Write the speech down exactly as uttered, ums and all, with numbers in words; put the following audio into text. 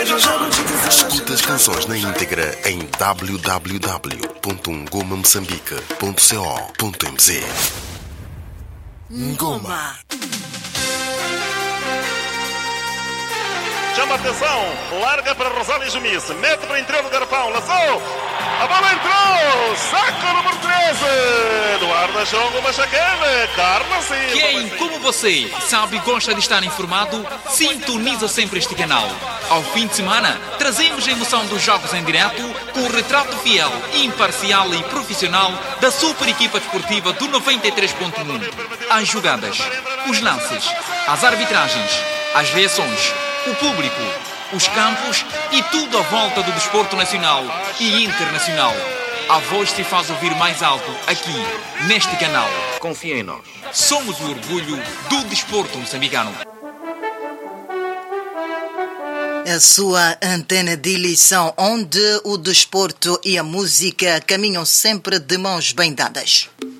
Escuta as canções na íntegra em w w w ponto ngoma moçambique ponto co ponto m z. Ngoma. Chama a atenção, larga para Rosália Jumice, mete para o interior do garrafão, lançou, a bola entrou, saco número treze, Eduardo Achongo Machaquele, Carlos Silva. Quem, como você, sabe e gosta de estar informado, sintoniza sempre este canal. Ao fim de semana, trazemos a emoção dos jogos em direto com o retrato fiel, imparcial e profissional da super equipa desportiva do noventa e três ponto um. As jogadas, os lances, as arbitragens, as reações, o público, os campos e tudo à volta do desporto nacional e internacional. A voz se faz ouvir mais alto aqui, neste canal. Confia em nós. Somos o orgulho do desporto moçambicano. A sua antena de eleição, onde o desporto e a música caminham sempre de mãos bem dadas.